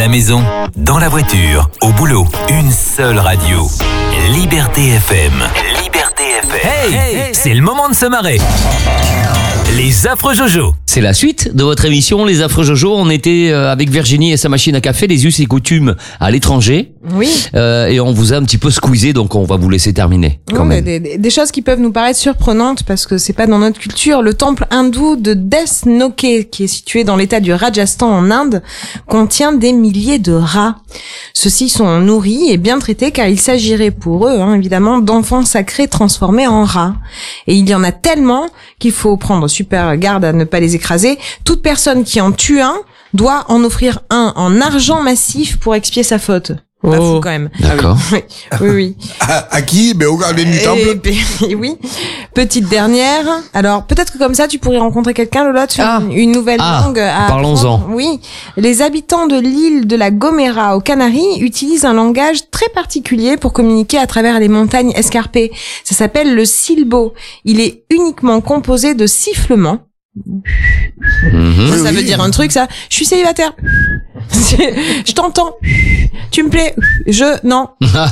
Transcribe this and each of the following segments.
la maison, dans la voiture, au boulot, une seule radio. Liberté FM. Liberté FM. Hey, c'est le moment de se marrer. Les affreux Jojo. C'est la suite de votre émission, Les affreux Jojo. On était avec Virginie et sa machine à café, les us et coutumes à l'étranger. Oui. Et on vous a un petit peu squeezé, donc on va vous laisser terminer. Quand même. Des choses qui peuvent nous paraître surprenantes parce que c'est pas dans notre culture. Le temple hindou de Desnoke, qui est situé dans l'état du Rajasthan en Inde, contient des milliers de rats. Ceux-ci sont nourris et bien traités car il s'agirait pour eux, évidemment, d'enfants sacrés transformés en rats. Et il y en a tellement qu'il faut prendre super garde à ne pas les écraser. Toute personne qui en tue un doit en offrir un en argent massif pour expier sa faute. Pas fou quand même. D'accord. Oui. À qui? Ben au gardien du temple. Oui. Petite dernière. Alors peut-être que comme ça tu pourrais rencontrer quelqu'un, Lola, une nouvelle langue. Parlons-en. Oui. Les habitants de l'île de la Gomera aux Canaries utilisent un langage très particulier pour communiquer à travers les montagnes escarpées. Ça s'appelle le silbo. Il est uniquement composé de sifflements. Ça veut dire un truc, ça. Je suis célibataire. Je t'entends. Tu me plais. Non.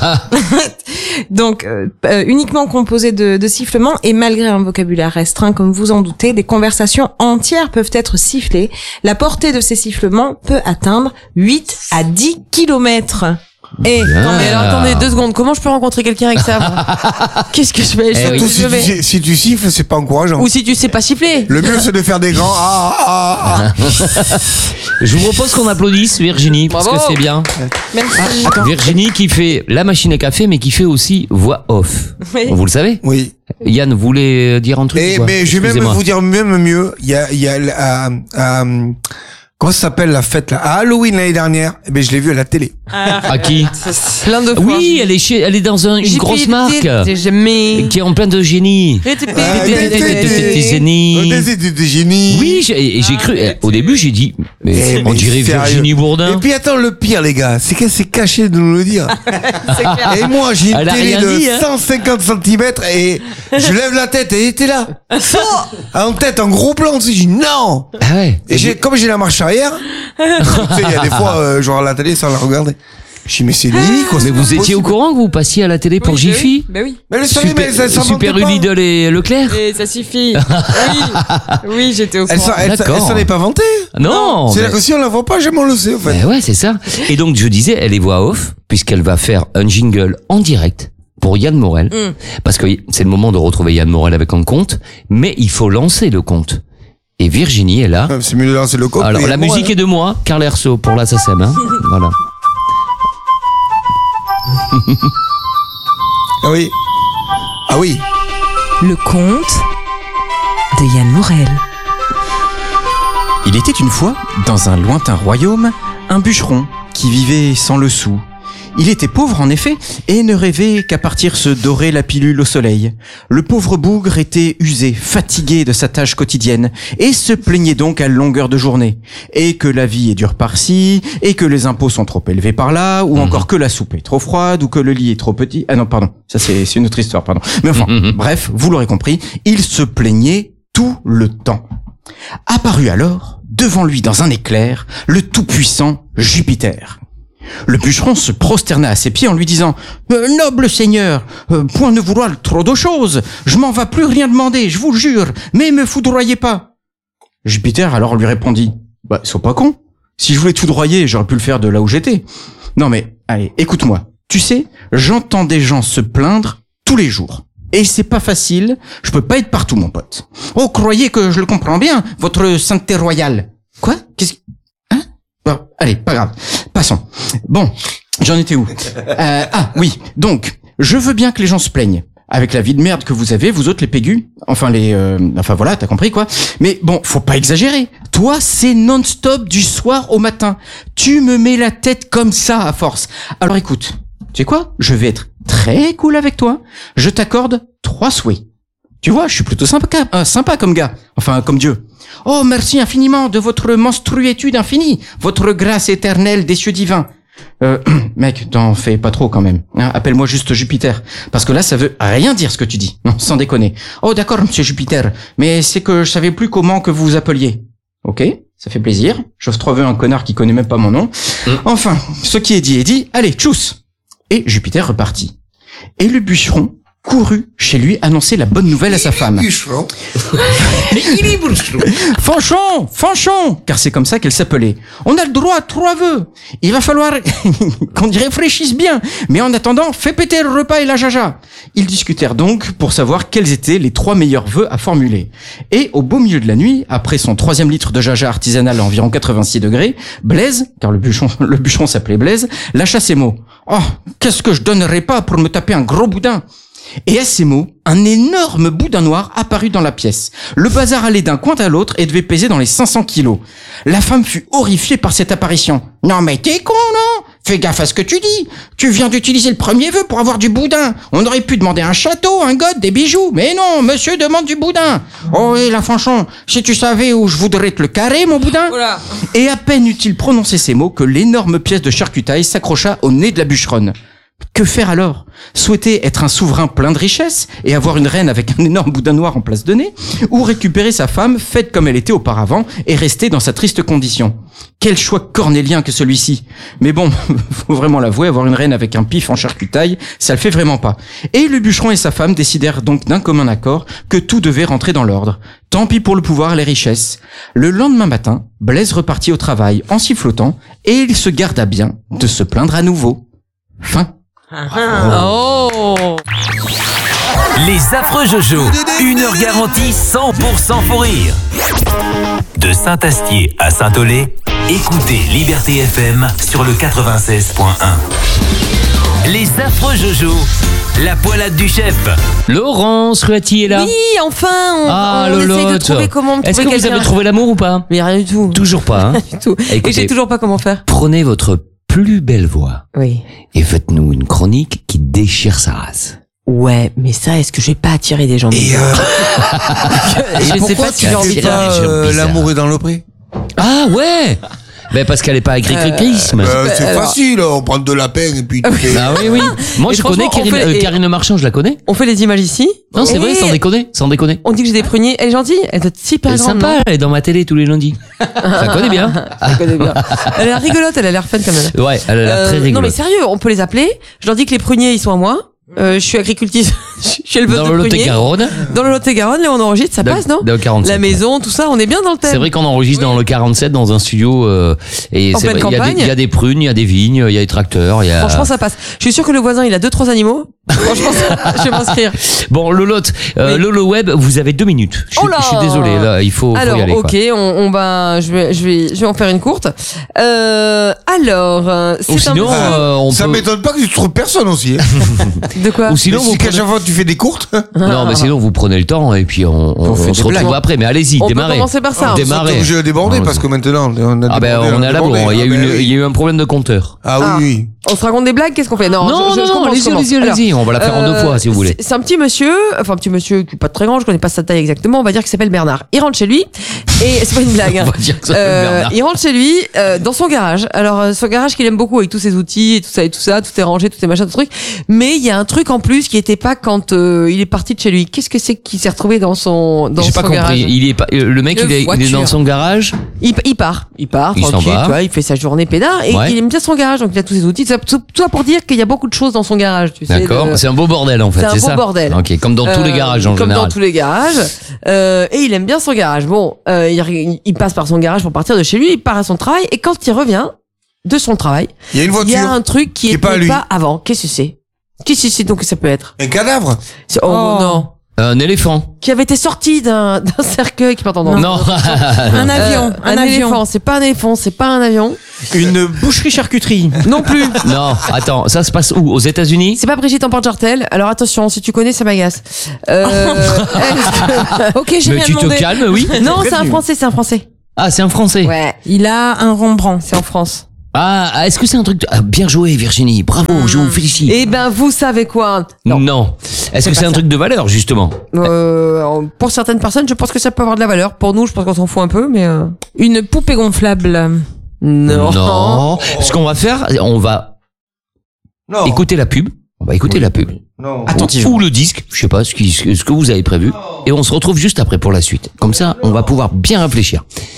Donc uniquement composé de sifflements, et malgré un vocabulaire restreint comme vous en doutez, des conversations entières peuvent être sifflées. La portée de ces sifflements peut atteindre 8 à 10 kilomètres. Non mais alors attendez 2 secondes, comment je peux rencontrer quelqu'un avec ça moi? Qu'est-ce que je fais? Surtout si tu siffles, c'est pas encourageant. Ou si tu sais pas siffler. Le mieux c'est de faire des grands Je vous propose qu'on applaudisse Virginie, parce que c'est bien. Merci. Virginie qui fait la machine à café, mais qui fait aussi voix off. Oui. Vous le savez? Oui. Yann voulait dire un truc. Mais je vais même vous dire même mieux. Il y a comment ça s'appelle la fête là? À Halloween l'année dernière, je l'ai vue à la télé. À qui? Plein de fois. Oui, elle est dans une grosse marque qui est en plein de génie. Des génies. Oui, j'ai cru. Au début, j'ai dit, mais on dirait Virginie Bourdin. Et puis attends, le pire les gars, c'est qu'elle s'est cachée de nous le dire. C'est clair. Et moi, j'ai une Elle a télé rien de dit, hein. 150 cm et je lève la tête et elle était là. En tête, en gros plan, tu sais, je dis non. Ah ouais. Et comme j'ai la marche arrière, tu sais, il y a des fois, genre à la télé sans la regarder. Je dis mais c'est limite quoi. Mais vous étiez au courant que vous passiez à la télé pour Jiffy? Bah oui. Mais le soleil, mais ça Super manquait pas. Lidl et Leclerc? Et ça suffit. Oui, j'étais au courant. Elle s'en est pas vantée. Non. C'est-à-dire que si on la voit pas, jamais on le sait en fait. Ben ouais, c'est ça. Et donc je disais, elle est voix off puisqu'elle va faire un jingle en direct pour Yann Morel, parce que c'est le moment de retrouver Yann Morel avec un conte, mais il faut lancer le conte. Et Virginie est là. C'est mieux de lancer le conte. Alors la musique est de moi, Carl Herso pour la SACEM, hein. Voilà. Ah oui. Ah oui. Le conte de Yann Morel. Il était une fois, dans un lointain royaume, un bûcheron qui vivait sans le sou. Il était pauvre en effet, et ne rêvait qu'à partir se dorer la pilule au soleil. Le pauvre bougre était usé, fatigué de sa tâche quotidienne, et se plaignait donc à longueur de journée. Et que la vie est dure par-ci, et que les impôts sont trop élevés par-là, ou encore que la soupe est trop froide, ou que le lit est trop petit. Ah non, pardon, ça c'est une autre histoire, pardon. Mais enfin, bref, vous l'aurez compris, il se plaignait tout le temps. Apparut alors, devant lui dans un éclair, le tout-puissant Jupiter. Le bûcheron se prosterna à ses pieds en lui disant « Noble seigneur, point ne vouloir trop de choses, je m'en vas plus rien demander, je vous le jure, mais me foudroyez pas. » Jupiter alors lui répondit « Sois pas con, si je voulais foudroyer, j'aurais pu le faire de là où j'étais. Non mais, allez, écoute-moi, tu sais, j'entends des gens se plaindre tous les jours. Et c'est pas facile, je peux pas être partout mon pote. Oh, croyez que je le comprends bien, votre sainteté royale. Quoi? Qu'est-ce que... Bon, allez, pas grave. Passons. Bon, j'en étais où? Oui. Donc, je veux bien que les gens se plaignent. Avec la vie de merde que vous avez, vous autres les pégus. Enfin voilà, t'as compris quoi. Mais bon, faut pas exagérer. Toi, c'est non-stop du soir au matin. Tu me mets la tête comme ça à force. Alors écoute, tu sais quoi? Je vais être très cool avec toi. Je t'accorde 3 souhaits. Tu vois, je suis plutôt sympa comme gars. Enfin, comme Dieu. Oh, merci infiniment de votre monstruétude infinie, votre grâce éternelle des cieux divins. Mec, t'en fais pas trop quand même. Hein, appelle-moi juste Jupiter. Parce que là, ça veut rien dire ce que tu dis. Non, sans déconner. Oh, d'accord, monsieur Jupiter. Mais c'est que je savais plus comment que vous vous appeliez. Ok, ça fait plaisir. J'offre 3 vœux à un connard qui connaît même pas mon nom. Enfin, ce qui est dit. Allez, tchuss. Et Jupiter repartit. Et le bûcheron courut chez lui annoncer la bonne nouvelle à sa femme. Fanchon, car c'est comme ça qu'elle s'appelait. On a le droit à 3 vœux. Il va falloir qu'on y réfléchisse bien. Mais en attendant, fais péter le repas et la jaja. Ils discutèrent donc pour savoir quels étaient les 3 meilleurs vœux à formuler. Et au beau milieu de la nuit, après son 3e litre de jaja artisanal à environ 86 degrés, Blaise, car le bûcheron s'appelait Blaise, lâcha ces mots. Oh, qu'est-ce que je donnerais pas pour me taper un gros boudin? Et à ces mots, un énorme boudin noir apparut dans la pièce. Le bazar allait d'un coin à l'autre et devait peser dans les 500 kilos. La femme fut horrifiée par cette apparition. « Non mais t'es con, non? Fais gaffe à ce que tu dis. Tu viens d'utiliser le premier vœu pour avoir du boudin. On aurait pu demander un château, un god, des bijoux. Mais non, monsieur demande du boudin. Oh oui, la Fanchon, si tu savais où je voudrais te le carrer, mon boudin. » Et à peine eut-il prononcé ces mots que l'énorme pièce de charcutaille s'accrocha au nez de la bûcheronne. Que faire alors? Souhaiter être un souverain plein de richesses et avoir une reine avec un énorme boudin noir en place de nez, ou récupérer sa femme faite comme elle était auparavant et rester dans sa triste condition? Quel choix cornélien que celui-ci. Mais bon, faut vraiment l'avouer, avoir une reine avec un pif en charcutaille, ça le fait vraiment pas. Et le bûcheron et sa femme décidèrent donc d'un commun accord que tout devait rentrer dans l'ordre. Tant pis pour le pouvoir et les richesses. Le lendemain matin, Blaise repartit au travail en sifflotant et il se garda bien de se plaindre à nouveau. Fin. Oh. Les affreux Jojo, 1 heure garantie 100% faux rire. De Saint-Astier à Saint-Olé, écoutez Liberté FM sur le 96.1. Les affreux Jojo, la poilade du chef. Laurence Ruati est là. Oui, enfin, on essaye de trouver comment Est-ce que vous avez trouvé l'amour ou pas? Mais rien du tout. Toujours pas, hein? Du tout. Écoutez, Et je sais toujours pas comment faire. prenez votre plus belle voix Oui. et faites-nous une chronique qui déchire sa race. Ouais, mais ça, est-ce que je vais pas attirer des gens Et je sais pas si j'ai envie de bizarre. l'amour est dans le prix. Ah ouais. Ben parce qu'elle est pas agriculturisme. C'est alors- facile, on prend de la peine et puis tu fais... Ah oui, oui. Moi, Et je connais franchement, on Karine, fait- Karine Marchand, je la connais. On fait les images ici. Non, c'est Et vrai, sans déconner, sans déconner. On dit que j'ai des pruniers. Elle est gentille. Elle doit être super Elle est grande. sympa, elle est dans ma télé tous les lundis. Ça connaît bien. Je connais bien. Elle a l'air rigolote. Elle a l'air fun comme elle. Ouais, elle a l'air très rigolote. Non mais sérieux, on peut les appeler. Je leur dis que les pruniers ils sont à moi. Je suis agricultrice. Je suis éleveuse Dans de le pruniers. Lot-et-Garonne. Dans le Lot-et-Garonne, là on enregistre, ça passe non? Dans le 47. La maison, tout ça, on est bien dans le thème. C'est vrai qu'on enregistre dans le 47 dans un studio et En c'est pleine vrai, campagne. il y a des prunes, il y a des vignes, il y a des tracteurs, il y a Franchement, ça passe. Je suis sûr que le voisin, il a 2-3 animaux. Franchement, je vais m'inscrire. Bon, Lolotte, Oui. Lolo Web, vous avez 2 minutes. Oh là Je suis désolé, là, il faut Alors, y aller. ok, on va, je vais en faire une courte. Alors, Ou sinon, on Ça peut. m'étonne pas que tu trouves personne aussi. Hein. de quoi? Ou sinon, Mais vous si qu'à prenez... chaque fois tu fais des courtes. Non, mais sinon, vous prenez le temps et puis on fait des se retrouve blagues. après. Mais allez-y, On peut démarrez. commencer par ça. Démarrez. Je vais déborder Non, parce que maintenant on a Ah ben, débordé, on est à la débordé. bourre. Il y a Ah ben oui. il y a eu un problème de compteur. Ah Ah. oui, oui. On se raconte des blagues, qu'est-ce qu'on fait? Non, Non, je commence, allez-y, commence. allez-y, Alors, allez-y. On va la faire en 2 fois, si vous voulez. C'est un petit monsieur qui est pas très grand, je connais pas sa taille exactement, on va dire qu'il s'appelle Bernard. Il rentre chez lui, et c'est pas une blague. On va dire que ça s'appelle Bernard. Il rentre chez lui, dans son garage. Alors, son garage qu'il aime beaucoup avec tous ses outils et tout ça, tout est rangé, tout est machin, tout truc. Mais il y a un truc en plus qui était pas quand il est parti de chez lui. Qu'est-ce que c'est qu'il s'est retrouvé dans son J'ai pas garage? compris. Il est pas, le mec, Une il est voiture. dans son garage. Il part Il s'en tranquille, va. tu vois, il fait sa journée pédard et Ouais. il aime bien son garage, donc il a tous ses outils. Tout ça pour dire qu'il y a beaucoup de choses dans son garage, tu sais. D'accord. C'est un beau bordel, en fait. C'est un C'est beau ça. bordel. Ok. Comme dans tous les garages, en comme général. dans tous les garages. Et il aime bien son garage. Bon, il passe par son garage pour partir de chez lui, il part à son travail, et quand il revient de son travail, Il y a une il y a voiture. un truc qui Qui est pas à était lui. pas avant. Qu'est-ce que c'est? Qu'est-ce que c'est donc que ça peut être? Un cadavre. Oh non. Un éléphant. Qui avait été sorti d'un cercueil qui part en Non. Un avion, un avion. éléphant, c'est pas un éléphant, c'est pas un avion. Une boucherie-charcuterie. Non plus. Non. Attends. Ça se passe où? Aux États-Unis? C'est pas Brigitte en porte-jartel. Alors attention, si tu connais, ça m'agace. Ok, j'ai Mais rien tu te demandé. calmes, oui. Non, c'est un français, c'est un français. Ah, c'est un Français. Ouais, Il a un Rembrandt. c'est en France. Ah, est-ce que c'est un truc ah, bien joué, Virginie. Bravo, je vous félicite. Eh ben, vous savez quoi? Non. Est-ce que c'est pas un ça. truc de valeur, justement? Pour certaines personnes, je pense que ça peut avoir de la valeur. Pour nous, je pense qu'on s'en fout un peu, mais Une poupée gonflable. non. Non. Ce qu'on va faire, on va Non. écouter la pub. On va écouter la pub. Non. Ou le disque, je sais pas ce que vous avez prévu. Et on se retrouve juste après pour la suite. Comme ça, on va pouvoir bien réfléchir.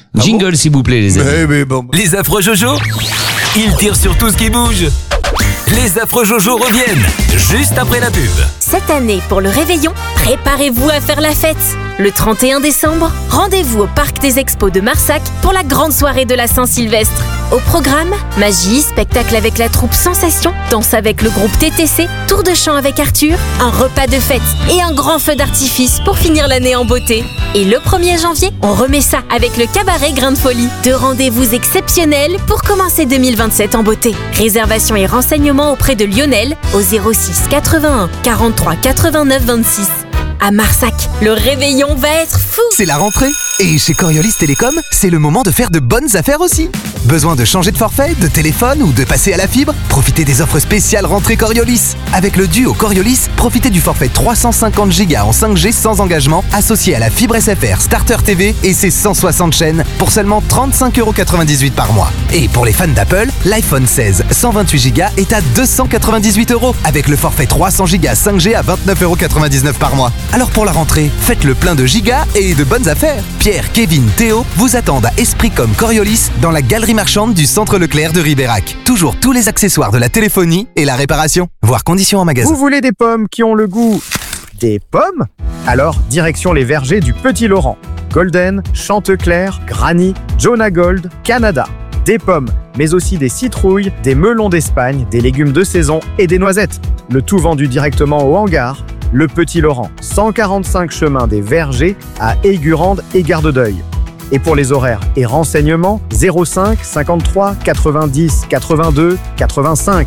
Jingle, s'il vous plaît, les amis. Mais bon. Les affreux Jojo, ils tirent sur tout ce qui bouge. Les affreux Jojo reviennent juste après la pub. Cette année, pour le réveillon, préparez-vous à faire la fête. Le 31 décembre, rendez-vous au Parc des Expos de Marsac pour la grande soirée de la Saint-Sylvestre. Au programme, magie, spectacle avec la troupe Sensation, danse avec le groupe TTC, tour de chant avec Arthur, un repas de fête et un grand feu d'artifice pour finir l'année en beauté. Et le 1er janvier, on remet ça avec le cabaret Grain de Folie. Deux rendez-vous exceptionnels pour commencer 2027 en beauté. Réservation et renseignements auprès de Lionel au 06 81 43 89 26. À Marsac, le réveillon va être fou! C'est la rentrée et chez Coriolis Télécom, c'est le moment de faire de bonnes affaires aussi. Besoin de changer de forfait, de téléphone ou de passer à la fibre? Profitez des offres spéciales rentrée Coriolis. Avec le duo Coriolis, profitez du forfait 350 Go en 5G sans engagement associé à la fibre SFR Starter TV et ses 160 chaînes pour seulement 35,98 € par mois. Et pour les fans d'Apple, l'iPhone 16 128 Go est à 298 € avec le forfait 300 Go 5G à 29,99 € par mois. Alors pour la rentrée, faites le plein de gigas et de bonnes affaires. Pierre, Kevin, Théo vous attendent à Esprit comme Coriolis dans la galerie marchande du centre Leclerc de Ribérac. Toujours tous les accessoires de la téléphonie et la réparation. Voir conditions en magasin. Vous voulez des pommes qui ont le goût des pommes? Alors, direction les vergers du Petit Laurent. Golden, Chanteclair, Granny, Jonah Gold, Canada. Des pommes, mais aussi des citrouilles, des melons d'Espagne, des légumes de saison et des noisettes. Le tout vendu directement au hangar. Le Petit Laurent, 145 chemin des Vergers à Aigurande et Garde d'Oeil. Et pour les horaires et renseignements, 05 53 90 82 85.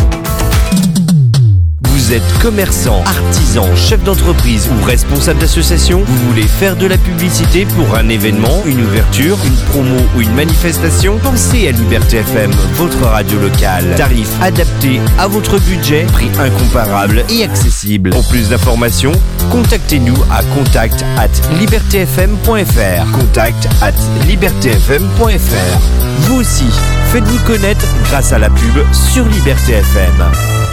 Vous êtes commerçant, artisan, chef d'entreprise ou responsable d'association, vous voulez faire de la publicité pour un événement, une ouverture, une promo ou une manifestation? Pensez à Liberté FM, votre radio locale. Tarif adapté à votre budget, prix incomparable et accessible. Pour plus d'informations, contactez-nous à contact@libertfm.fr. contact@libertfm.fr. Vous aussi, faites-vous connaître grâce à la pub sur Liberté FM.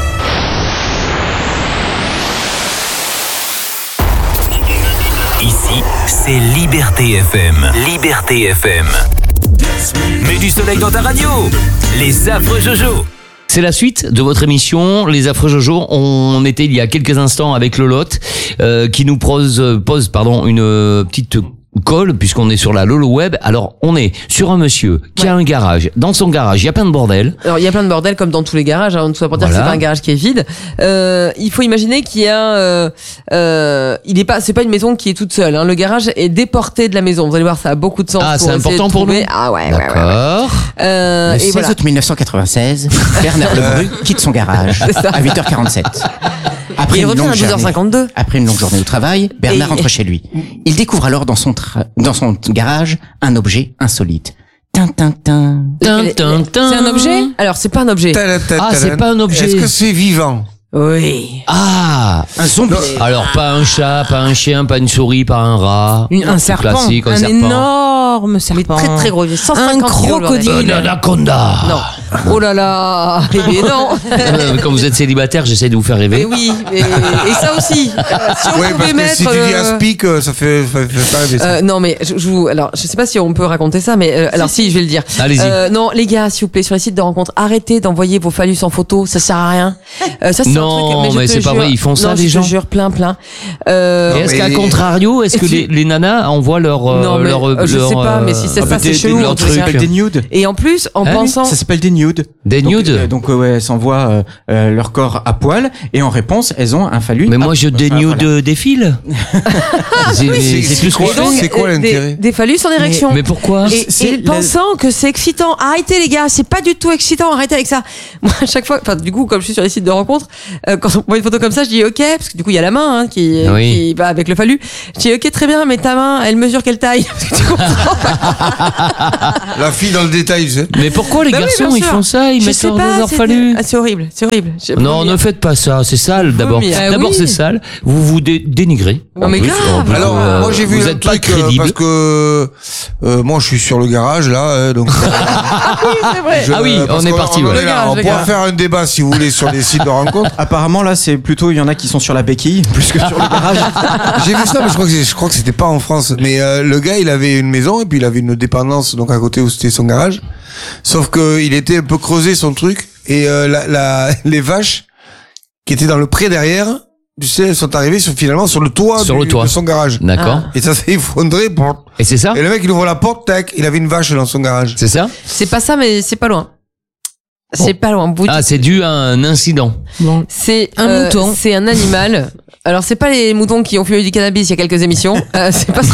Ici, c'est Liberté FM. Liberté FM. Mets du soleil dans ta radio. Les affreux Jojo. C'est la suite de votre émission, Les Affreux Jojo. On était il y a quelques instants avec Lolotte, qui nous pose une petite colle, puisqu'on est sur la Lolo Web. Alors, on est sur un monsieur qui a un garage. Dans son garage, il y a plein de bordel. Alors, il y a plein de bordel, comme dans tous les garages, hein. Tout ça pour dire que c'est pas un garage qui est vide. Il faut imaginer qu'il y a, c'est pas une maison qui est toute seule, hein. Le garage est déporté de la maison. Vous allez voir, ça a beaucoup de sens. Ah, c'est important pour nous. Ah ouais, d'accord. Le 16 août 1996, Bernard Lebru quitte son garage à 8h47. Après une longue journée, 12h52. Après une longue journée au travail, Bernard rentre chez lui. Il découvre alors dans son garage un objet insolite. Tintin. C'est un objet? Alors, c'est pas un objet. Ah, c'est pas un objet. Est-ce que c'est vivant? Oui. Ah, un zombie. Alors, pas un chat, pas un chien, pas une souris, pas un rat. Un serpent. Classique, un serpent. Énorme serpent. Mais très très gros. 150 un crocodile. Un anaconda. Non. Oh là là. Mais non. Quand vous êtes célibataire, j'essaie de vous faire rêver. Mais oui. Et ça aussi. Si on ouais, pouvait mettre. Si tu dis aspic, ça fait pas rêver ça. Non, mais alors, je sais pas si on peut raconter ça, mais alors si, je vais le dire. Allez-y. Non, les gars, s'il vous plaît, sur les sites de rencontres, arrêtez d'envoyer vos phallus en photo. Ça sert à rien. Ça, c'est non, un truc, mais c'est pas vrai. Ils font ça, les gens. Je te jure, plein. Et est-ce qu'à contrario, est-ce que les nanas envoient leur je sais pas, mais si c'est ça, c'est chelou. Ça s'appelle des nudes. Et en plus, en pensant. Ça s'appelle des nudes. Des nudes. Donc ouais, elles s'envoient leur corps à poil et en réponse, elles ont un phallus. Mais moi, je dénude des fils. C'est quoi l'intérêt? Des phallus en érection. Mais pourquoi? Et pensant que c'est excitant. Arrêtez les gars, c'est pas du tout excitant. Arrêtez avec ça. Moi, à chaque fois, du coup, comme je suis sur les sites de rencontres, quand on voit une photo comme ça, je dis ok, parce que du coup, il y a la main qui va avec le phallus. Je dis ok, très bien, mais ta main, elle mesure quelle taille? Parce que tu comprends. La fille dans le détail, tu sais. Mais pourquoi les garçons ils font ça, ils mettent leurs orphelus. Ah, c'est horrible, c'est horrible. Non, ne faites pas ça, c'est sale d'abord. D'abord c'est sale, vous vous dénigrez. Non mais grave. Alors moi j'ai vu vous un êtes pas truc crédible. parce que moi je suis sur le garage là donc Oui, c'est vrai. Ah oui, on est parti. on Ouais. est là, on pourra faire un débat si vous voulez sur les sites de rencontres. Apparemment, là, c'est plutôt, il y en a qui sont sur la béquille, plus que sur le garage. J'ai vu ça mais je crois que c'était pas en France mais le gars il avait une maison et puis il avait une dépendance donc à côté où c'était son garage sauf que il était un peu creusé son truc et les vaches qui étaient dans le pré derrière tu sais, elles sont arrivées finalement sur le toit de son garage. D'accord. Et ça s'est effondré. Et c'est ça? Et le mec, il ouvre la porte, tac, il avait une vache dans son garage. C'est ça? C'est pas ça, mais c'est pas loin. C'est pas loin. Ah, c'est dû à un incident. Bon. C'est Un mouton. C'est un animal. Alors c'est pas les moutons qui ont fumé du cannabis il y a quelques émissions, c'est pas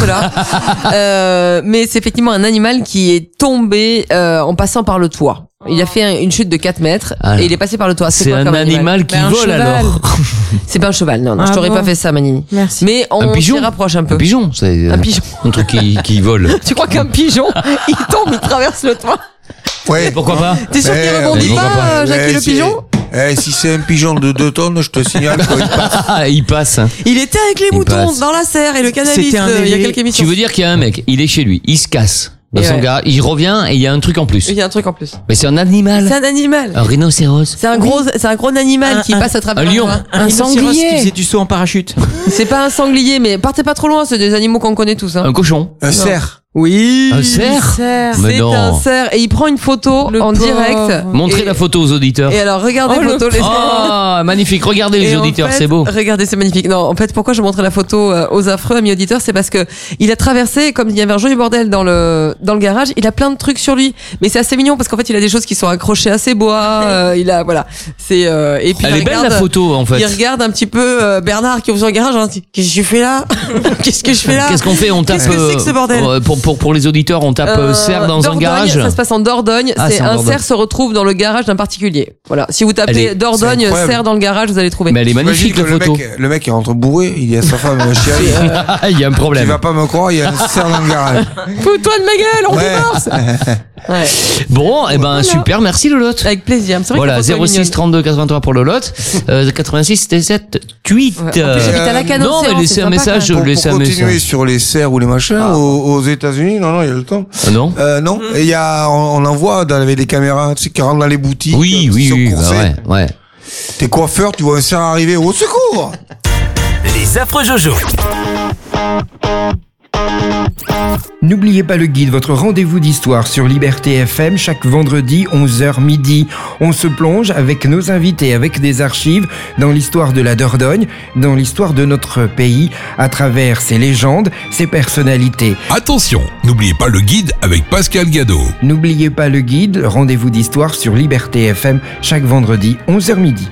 cela. Mais c'est effectivement un animal qui est tombé en passant par le toit. Il a fait une chute de 4 mètres et il est passé par le toit. C'est quoi un comme animal qui vole alors. C'est pas un cheval, non, je t'aurais pas fait ça, Manini. Merci. Mais on s'y rapproche un peu. Un pigeon, c'est un pigeon. Un truc qui vole. Tu crois qu'un pigeon, il tombe, il traverse le toit? Ouais. Pourquoi pas? T'es sûr qu'il rebondit pas, Jackie le pigeon? Si c'est un pigeon de 2 tonnes, je te signale qu'il passe. Il passe. Il était avec les moutons dans la serre et le cannabis il y a quelques émissions. Tu veux dire qu'il y a un mec, il est chez lui, il se casse dans son garage, il revient et il y a un truc en plus. Il y a un truc en plus. Mais c'est un animal. C'est un animal. Un rhinocéros. C'est un gros animal qui passe à travers. Un lion. Un sanglier qui faisait du saut en parachute. C'est pas un sanglier, mais partez pas trop loin, c'est des animaux qu'on connaît tous. Hein. Un cochon. Un cerf. Oui. Un cerf. Mais C'est non. un cerf et il prend une photo en direct. Montrez la photo aux auditeurs. Et alors regardez la photo. Oh, magnifique. Regardez les auditeurs, c'est beau. Regardez, c'est magnifique. Non, en fait, pourquoi je montrais la photo aux affreux amis auditeurs, c'est parce que il a traversé, comme il y avait un joli bordel dans le garage, il a plein de trucs sur lui. Mais c'est assez mignon parce qu'en fait, il a des choses qui sont accrochées à ses bois. Il a voilà. C'est et puis elle est belle la photo en fait. Il regarde un petit peu Bernard qui ouvre son garage. Il dit, qu'est-ce que je fais là? Qu'est-ce que je fais là? Qu'est-ce qu'on fait? On tape. Qu'est-ce que c'est que ce bordel? Pour les auditeurs, on tape cerf dans Dordogne, un garage. Ça se passe en Dordogne. Ah, c'est en un Dordogne. cerf se retrouve dans le garage d'un particulier. Voilà. Si vous tapez Dordogne cerf dans le garage, vous allez trouver. Mais elle est magnifique la photo. Le mec il rentre bourré, il dit à sa femme, chérie, il y a un problème. Tu vas pas me croire, il y a un cerf dans le garage. Fous-toi de ma gueule, on divorce. Ouais. Bon, et ben super, merci Lolotte. Avec plaisir. C'est vrai voilà, que la photo est 06 mignonne. 32 83 pour Lolotte, 86 7 tweet. Ouais, en plus, j'habite à la Canne non, Océan, mais laissez c'est un sympa, message, quand même. laissez Pour un continuer message. sur les cerfs ou les machins, aux États-Unis, non, il y a le temps. Non. Non, et il y a, on en voit avec des caméras, tu sais, qui rentrent dans les boutiques. Oui, coursés. bah ouais. T'es coiffeur, tu vois un cerf arriver, au secours! Les affreux Jojo. N'oubliez pas le guide, votre rendez-vous d'histoire sur Liberté FM chaque vendredi 11h midi. On se plonge avec nos invités, avec des archives dans l'histoire de la Dordogne, dans l'histoire de notre pays, à travers ses légendes, ses personnalités. Attention, n'oubliez pas le guide avec Pascal Gado. N'oubliez pas le guide, rendez-vous d'histoire sur Liberté FM chaque vendredi 11h midi.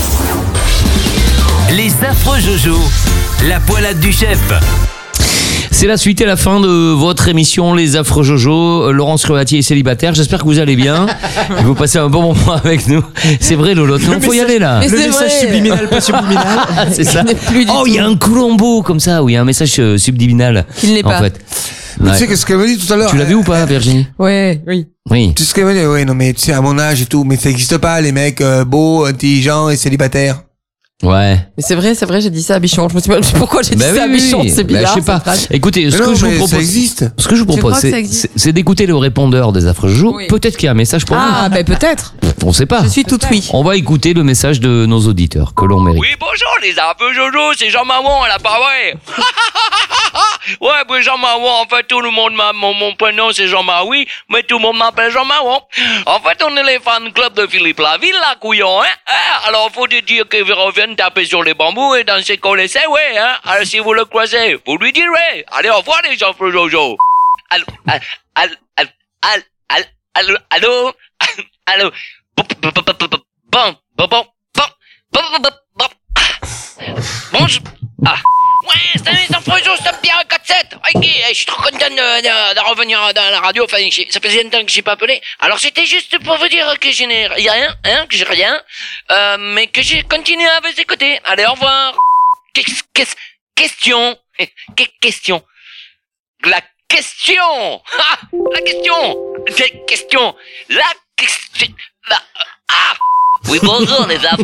Les affreux Jojo. La poilade du chef. C'est la suite et la fin de votre émission Les Affreux Jojo. Laurence Ruatier est célibataire. J'espère que vous allez bien. Vous passez un bon moment avec nous. C'est vrai, Lolo. Non, faut y aller là. Mais Le c'est message vrai. subliminal, pas subliminal. C'est ça. Il n'est plus du Oh, il y a un colombo comme ça où il y a un message subliminal. Qu'il n'est pas. En fait. Mais Ouais. tu sais que ce qu'elle m'a dit tout à l'heure. Tu l'as vu ou pas, Virginie? Ouais, oui. Oui. Tu sais ce qu'elle m'a dit? Ouais, non, mais tu sais, à mon âge et tout, mais ça n'existe pas, les mecs beaux, intelligents et célibataires. Ouais. Mais c'est vrai, j'ai dit ça à Bichon. Je me suis pas dit pourquoi j'ai dit Bah ça à oui, Bichon. oui. C'est Bah, bizarre. je sais pas. cette phrase. Écoutez, ce Mais que non, je vous mais propose, ça existe. ce que je vous Tu propose, crois que ça existe c'est d'écouter le répondeur des Affreux Jojo. Oui. Peut-être qu'il y a un message pour Ah, ben peut-être. vous. On sait pas. Je suis toute oui. On va écouter le message de nos auditeurs que l'on mérite. Oui, bonjour les affreux Jojo, c'est Jean Marron à l'appareil. Ouais, ben Jean Marron, en fait, tout le monde mon prénom c'est Jean-Marie, mais tout le monde m'appelle Jean Marron. En fait, on est les fans club de Philippe Laville, la couillon, hein. Alors, faut te dire qu'ils reviennent taper sur les bambous et danser qu'on les sait, ouais, hein. Alors, si vous le croisez, vous lui direz. Allez, au revoir les affreux Jojo. Allô, allô, allô, bonjour. Ah. Ouais, salut les affreux Jojo, c'est Pierre 4-7. Ok, je suis trop content de revenir dans la radio. Enfin, ça faisait longtemps que j'ai pas appelé. Alors, c'était juste pour vous dire que je n'ai rien, hein, que j'ai rien, mais que j'ai continué à vous écouter. Allez, au revoir. Question. Question. La question. Ha! La question. La Qu'est-ce que tu... Ah! Oui, bonjour les affreux